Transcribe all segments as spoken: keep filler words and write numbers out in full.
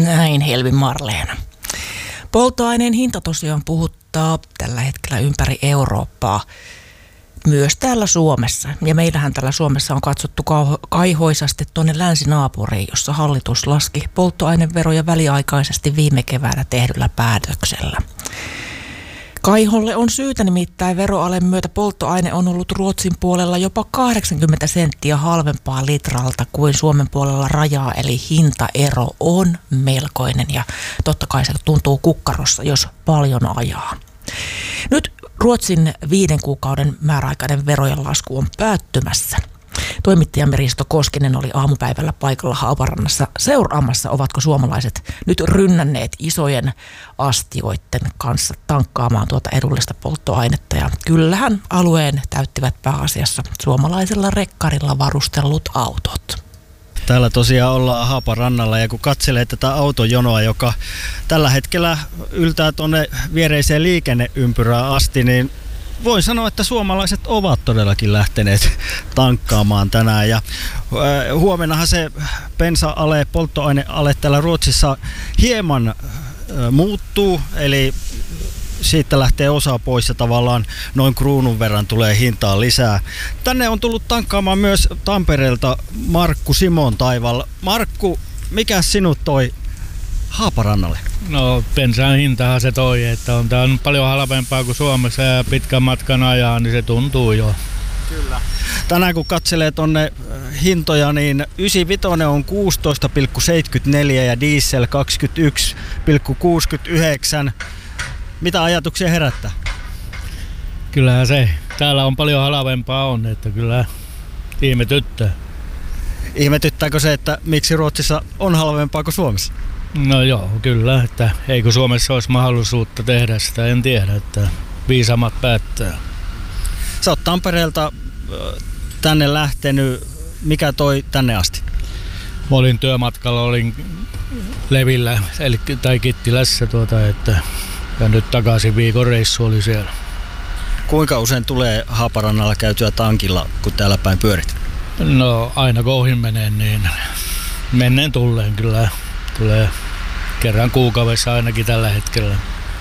Näin, Helvi Marleena. Polttoaineen hinta tosiaan puhuttaa tällä hetkellä ympäri Eurooppaa, myös täällä Suomessa. Ja meillähän täällä Suomessa on katsottu kaihoisasti tuonne länsinaapuriin, jossa hallitus laski polttoaineveroja väliaikaisesti viime keväänä tehdyllä päätöksellä. Kaiholle on syytä, nimittäin veroalen myötä polttoaine on ollut Ruotsin puolella jopa kahdeksankymmentä senttiä halvempaa litralta kuin Suomen puolella rajaa, eli hintaero on melkoinen ja totta kai se tuntuu kukkarossa, jos paljon ajaa. Nyt Ruotsin viiden kuukauden määräaikainen verojen lasku on päättymässä. Toimittajamme Risto Koskinen oli aamupäivällä paikalla Haaparannassa seuraamassa, ovatko suomalaiset nyt rynnänneet isojen astioiden kanssa tankkaamaan tuota edullista polttoainetta. Ja kyllähän alueen täyttivät pääasiassa suomalaisella rekkarilla varustellut autot. Täällä tosiaan ollaan Haaparannalla ja kun katselee tätä autojonoa, joka tällä hetkellä yltää tuonne viereiseen liikenneympyrään asti, niin voin sanoa, että suomalaiset ovat todellakin lähteneet tankkaamaan tänään ja huomennahan se bensa-ale, polttoaineale täällä Ruotsissa hieman muuttuu, eli siitä lähtee osa pois ja tavallaan noin kruunun verran tulee hintaa lisää. Tänne on tullut tankkaamaan myös Tampereelta Markku Simon Taival. Markku, mikä sinut toi Haaparannalle? No bensan hintahan se toi, että on tää on paljon halvempaa kuin Suomessa ja pitkän matkan ajaa, niin se tuntuu jo. Kyllä. Tänään kun katselee tonne hintoja, niin yhdeksänkymmentäviisi on kuusitoista pilkku seitsemänkymmentäneljä ja diesel kaksikymmentäyksi pilkku kuusikymmentäyhdeksän. Mitä ajatuksia herättää? Kyllähän se. Täällä on paljon halvempaa on, että kyllä ihmetyttää. Ihmetyttääkö se, että miksi Ruotsissa on halvempaa kuin Suomessa? No joo, kyllä. Että eikö Suomessa olisi mahdollisuutta tehdä sitä, en tiedä, että viisaammat päättää. Sä oot Tampereelta tänne lähtenyt. Mikä toi tänne asti? Mä olin työmatkalla, olin Levillä eli, tai Kittilässä, tuota, että, ja nyt takaisin viikon reissu oli siellä. Kuinka usein tulee Haaparannalla käytyä tankilla, kun täällä päin pyörit? No aina kun ohi menee, niin menneen tulleen kyllä. Tulee kerran kuukaudessa ainakin tällä hetkellä.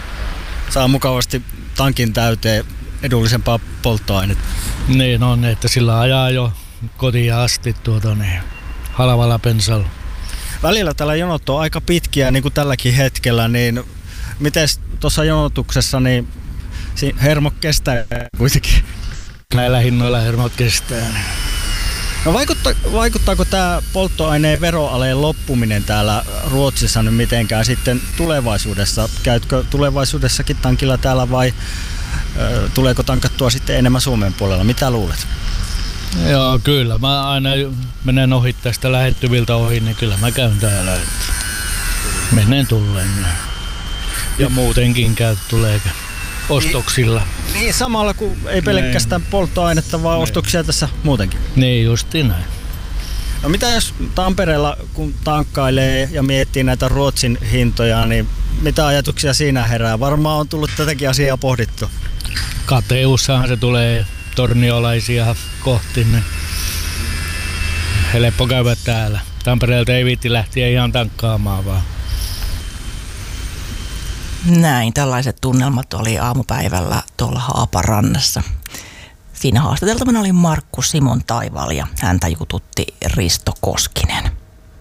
Saa mukavasti tankin täyteen edullisempaa polttoainetta. Niin on, että sillä ajaa jo kotiin asti tuota, niin, halvalla bensalla. Välillä tällä jonot on aika pitkiä, niin kuin tälläkin hetkellä, niin miten tuossa jonotuksessa niin hermot kestää kuitenkin? Näillä hinnoilla hermot kestää. No vaikuttaa, vaikuttaako tämä polttoaineen veroaleen loppuminen täällä Ruotsissa nyt mitenkään sitten tulevaisuudessa? Käytkö tulevaisuudessakin tankilla täällä vai ö, tuleeko tankattua sitten enemmän Suomen puolella? Mitä luulet? Joo, kyllä. Mä aina menen ohi tästä lähettyviltä ohi, niin kyllä mä käyn täällä. Menen tulleen. Ja muutenkin käy tulee ostoksilla. Niin, niin samalla kuin ei pelkästään niin polttoainetta, vaan niin ostoksia tässä muutenkin. Niin, justiin näin. No mitä jos Tampereella kun tankkailee ja miettii näitä Ruotsin hintoja, niin mitä ajatuksia siinä herää? Varmaan on tullut tätäkin asiaa pohdittu. Kateussahan se tulee torniolaisia kohti, niin helppo käydä täällä. Tampereelta ei viitti lähteä ihan tankkaamaan vaan. Näin, tällaiset tunnelmat oli aamupäivällä tuolla Haaparannassa. Siinä haastateltavana oli Markku Simon Taival ja häntä jututti Risto Koskinen.